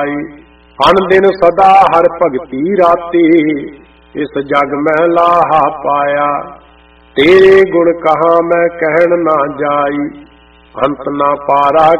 ਅਨ ਦਿਨ ਸਦਾ ਹਰ ਭਗਤੀ ਰਾਤੀ, ਇਸ ਜਗ ਮੈਂ ਲਾਹਾ ਪਾਇਆ। ਤੇਰੇ ਗੁਣ ਕਹਾਂ ਮੈਂ ਕਹਿਣ ਨਾ ਜਾਈ, ਅੰਤ ਨਾ ਪਾਰਾ